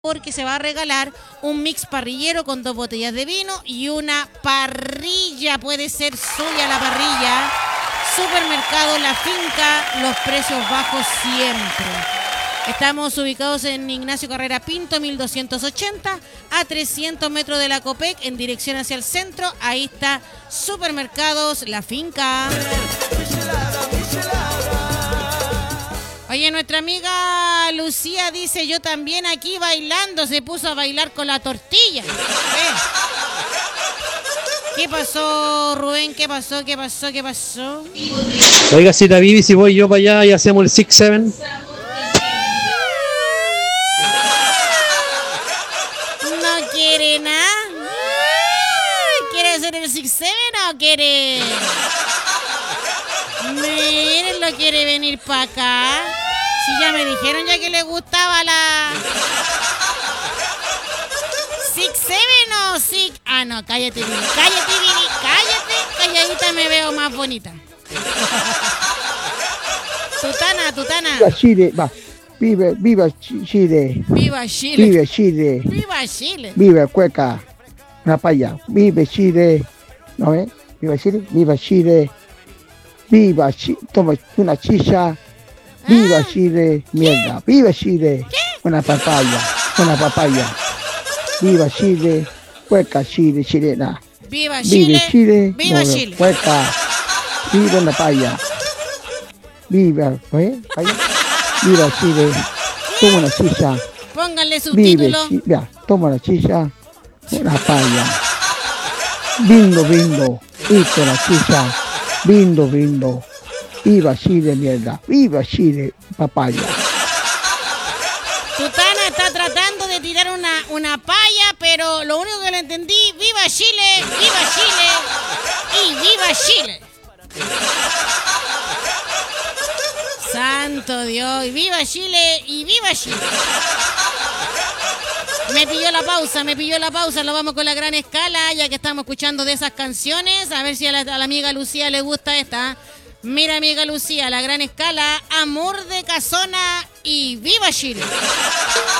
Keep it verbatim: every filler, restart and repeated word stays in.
porque se va a regalar un mix parrillero con dos botellas de vino y una parrilla. Puede ser suya la parrilla. Supermercado La Finca, los precios bajos siempre. Estamos ubicados en Ignacio Carrera Pinto, mil doscientos ochenta, a trescientos metros de la Copec, en dirección hacia el centro. Ahí está Supermercados La Finca. Oye, nuestra amiga Lucía dice, yo también aquí bailando, se puso a bailar con la tortilla. ¿Eh? ¿Qué pasó, Rubén? ¿Qué pasó? ¿Qué pasó? ¿Qué pasó? Oiga, si David, si voy yo para allá y hacemos el six seven. ¿No quiere nada? ¿Quiere hacer el six seven o quiere...? Miren, lo quiere venir para acá. Si ya me dijeron ya que le gustaba la... ¿Six Seven o Six? Ah, no, cállate, Vini. Cállate, Vini. Cállate. Calladita me veo más bonita. Tutana, tutana. Viva Chile, va. Viva, viva Chile. Viva Chile. Viva Chile. Viva Chile. Viva Cueca. Una paya. Viva Chile. ¿No ves? Viva Chile. Viva Chile. Viva Chile. Toma una chicha. Viva Ah, Chile. Mierda. Viva Chile. ¿Qué? Una papaya. Una papaya. Viva Chile. Cueca Chile. Chilena. Viva Viva Chile. Chile. Viva no, Chile. Cueca. Viva una paya. Viva. ¿Eh? Paya. Viva Chile. Toma una chicha. Pónganle Vive subtítulo. Chile. Mira, toma la chicha. Una paya. Bindo, bindo. Esto la chicha. Bindo, bindo. Viva Chile, mierda. Viva Chile, papaya. Tutana está tratando de tirar una, una palla, pero lo único que le entendí, ¡viva Chile! ¡Viva Chile! ¡Y viva Chile! ¡Santo Dios! ¡Y viva Chile! ¡Y viva Chile! Me pilló la pausa, me pilló la pausa. Lo vamos con la gran escala, ya que estamos escuchando de esas canciones. A ver si a la, a la amiga Lucía le gusta esta. Mira, amiga Lucía, la gran escala, Amor de Casona y ¡viva Chile!